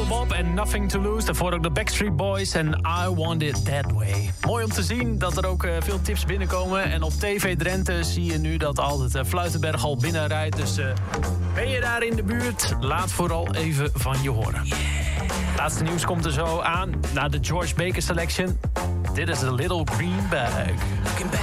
Lil Bob en Nothing to Lose. Daarvoor ook de Backstreet Boys en I Want It That Way. Mooi om te zien dat er ook veel tips binnenkomen. En op TV Drenthe zie je nu dat altijd Fluitenberg al binnenrijdt. Dus ben je daar in de buurt? Laat vooral even van je horen. Laatste nieuws komt er zo aan. Na de George Baker Selection. Dit is The Little Green Bag.